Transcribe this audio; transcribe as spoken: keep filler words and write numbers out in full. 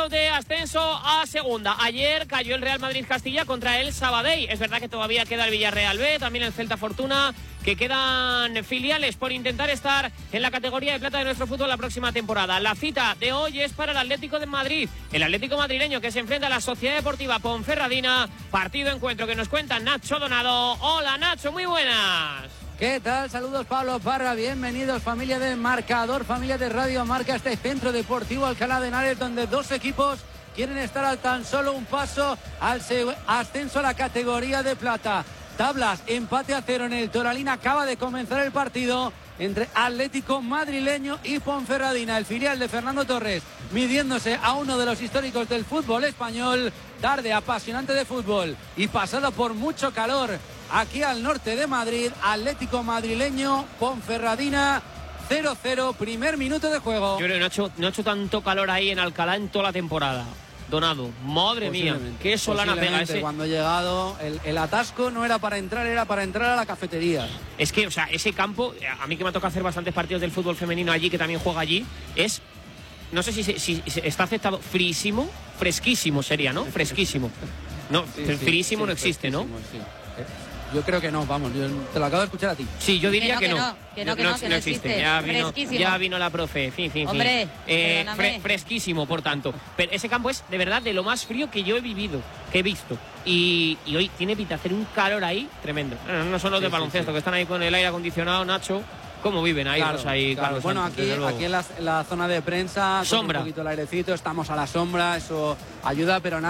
puestos de ascenso a segunda. Ayer cayó el Real Madrid-Castilla contra el Sabadell. Es verdad que todavía queda el Villarreal B, también el Celta Fortuna, que quedan filiales por intentar estar en la categoría de plata de nuestro fútbol la próxima temporada. La cita de hoy es para el Atlético de Madrid, el Atlético madrileño que se enfrenta a la Sociedad Deportiva Ponferradina. Partido encuentro que nos cuenta Nacho Donado. Hola Nacho, muy buenas. ¿Qué tal? Saludos Pablo Parra, bienvenidos familia de Marcador, familia de Radio Marca, este centro deportivo Alcalá de Henares, donde dos equipos quieren estar al tan solo un paso al ascenso a la categoría de plata. Tablas, empate a cero en el Toralín, acaba de comenzar el partido entre Atlético madrileño y Ponferradina, el filial de Fernando Torres, midiéndose a uno de los históricos del fútbol español. Tarde apasionante de fútbol y pasado por mucho calor aquí al norte de Madrid. Atlético madrileño, Ponferradina, cero cero, primer minuto de juego. Yo creo que no ha hecho, no ha hecho tanto calor ahí en Alcalá en toda la temporada. Donado, madre mía, qué solana pega ese. Cuando he llegado, el, el atasco no era para entrar, era para entrar a la cafetería. Es que, o sea, ese campo, a mí que me ha tocado hacer bastantes partidos del fútbol femenino allí, que también juega allí, es, no sé si, si, si está aceptado, frísimo, fresquísimo sería, ¿no? Fresquísimo. No, sí, sí, frísimo sí, no existe, ¿no? Sí. Yo creo que no, vamos, yo te lo acabo de escuchar a ti. Sí, yo diría que no, que no. Que no, que no, que no, no existe. Ya vino, ya vino la profe, fin, fin, Hombre, fin. Eh, fre fresquísimo, por tanto. Pero ese campo es, de verdad, de lo más frío que yo he vivido, que he visto. Y, y hoy tiene pinta de hacer un calor ahí tremendo. No, no son los sí, de baloncesto, sí, sí. que están ahí con el aire acondicionado, Nacho. ¿Cómo viven ahí? Claro, los ahí claro. Bueno, Santos, aquí, aquí en, la, en la zona de prensa, sombra. Con un poquito el airecito, estamos a la sombra, eso ayuda, pero nada.